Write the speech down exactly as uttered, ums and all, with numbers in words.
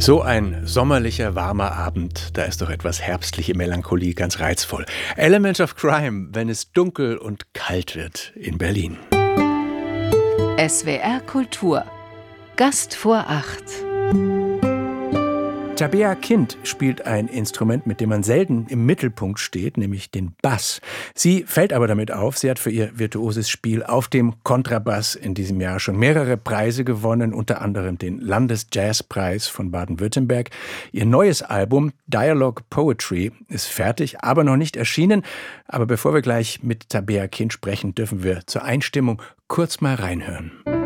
So ein sommerlicher, warmer Abend, da ist doch etwas herbstliche Melancholie ganz reizvoll. Element of Crime, wenn es dunkel und kalt wird in Berlin. S W R Kultur. Gast vor acht. Tabea Kind spielt ein Instrument, mit dem man selten im Mittelpunkt steht, nämlich den Bass. Sie fällt aber damit auf, sie hat für ihr virtuoses Spiel auf dem Kontrabass in diesem Jahr schon mehrere Preise gewonnen, unter anderem den Landesjazzpreis von Baden-Württemberg. Ihr neues Album Dialogue Poetry ist fertig, aber noch nicht erschienen. Aber bevor wir gleich mit Tabea Kind sprechen, dürfen wir zur Einstimmung kurz mal reinhören.